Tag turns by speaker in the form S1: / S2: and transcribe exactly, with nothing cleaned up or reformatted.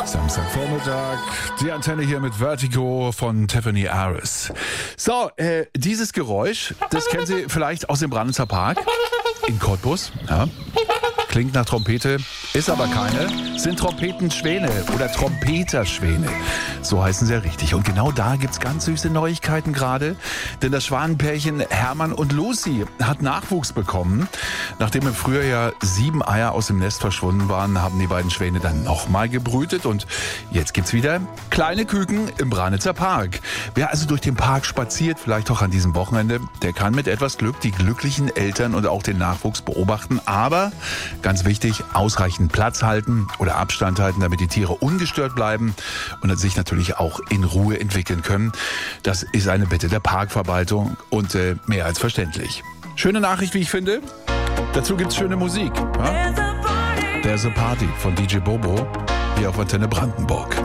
S1: Samstagvormittag, die Antenne hier mit Vertigo von Tiffany Harris. So, äh, dieses Geräusch, das kennen Sie vielleicht aus dem Brandnitzer Park in Cottbus. Ja. Klingt nach Trompete, ist aber keine. Sind Trompetenschwäne oder Trompeterschwäne. So heißen sie ja richtig. Und genau da gibt's ganz süße Neuigkeiten gerade. Denn das Schwanenpärchen Hermann und Lucy hat Nachwuchs bekommen. Nachdem im Frühjahr ja sieben Eier aus dem Nest verschwunden waren, haben die beiden Schwäne dann nochmal gebrütet. Und jetzt gibt's wieder kleine Küken im Brandnitzer Park. Wer also durch den Park spaziert, vielleicht auch an diesem Wochenende, der kann mit etwas Glück die glücklichen Eltern und auch den Nachwuchs beobachten. Aber ganz wichtig, ausreichend Platz halten oder Abstand halten, damit die Tiere ungestört bleiben und sich natürlich auch in Ruhe entwickeln können. Das ist eine Bitte der Parkverwaltung und äh, mehr als verständlich. Schöne Nachricht, wie ich finde. Dazu gibt's schöne Musik. Ja? There's a Party von D J Bobo hier auf Antenne Brandenburg.